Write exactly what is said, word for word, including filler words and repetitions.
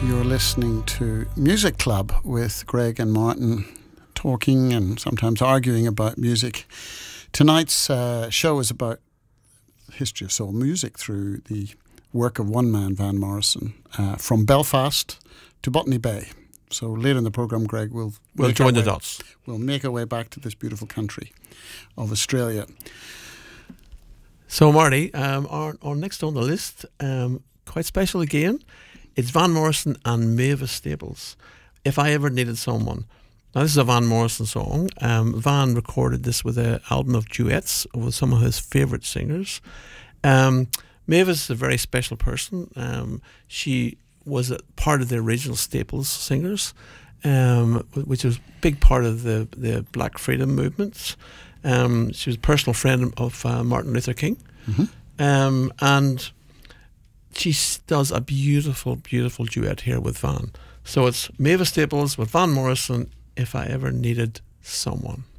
You're listening to Music Club with Greg and Martin, talking and sometimes arguing about music. Tonight's uh, show is about the history of soul music through the work of one man, Van Morrison, uh, from Belfast to Botany Bay. So later in the programme, Greg, we'll, we'll join the way, dots. We'll make our way back to this beautiful country of Australia. So, Marty, um, our, our next on the list, um, quite special again. It's Van Morrison and Mavis Staples, If I Ever Needed Someone. Now, this is a Van Morrison song. Um, Van recorded this with an album of duets with some of his favourite singers. Um, Mavis is a very special person. Um, she was a part of the original Staples singers, um, which was a big part of the, the Black Freedom movements. Um, she was a personal friend of uh, Martin Luther King. Mm-hmm. Um, and she does a beautiful, beautiful duet here with Van. So it's Mavis Staples with Van Morrison, If I Ever Needed Someone.